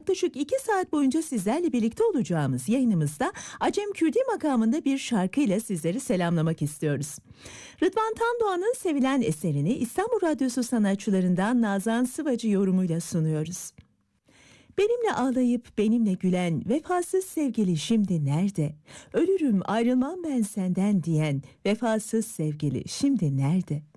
yaklaşık 2 saat boyunca sizlerle birlikte olacağımız yayınımızda Acem Kürdi makamında bir şarkıyla sizleri selamlamak istiyoruz. Rıdvan Tandoğan'ın sevilen eserini İstanbul Radyosu sanatçılarından Nazan Sıvacı yorumuyla sunuyoruz. Benimle ağlayıp benimle gülen vefasız sevgili şimdi nerede? Ölürüm ayrılmam ben senden diyen vefasız sevgili şimdi nerede?